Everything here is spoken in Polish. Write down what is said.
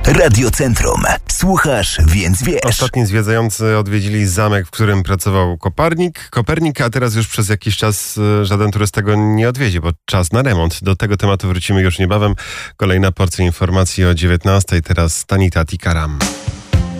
Radiocentrum. Słuchasz, więc wiesz. Ostatni zwiedzający odwiedzili zamek, w którym pracował Kopernik, a teraz już przez jakiś czas żaden turysta go nie odwiedzi, bo czas na remont. Do tego tematu wrócimy już niebawem. Kolejna porcja informacji o 19:00. Teraz Tanita Tikaram.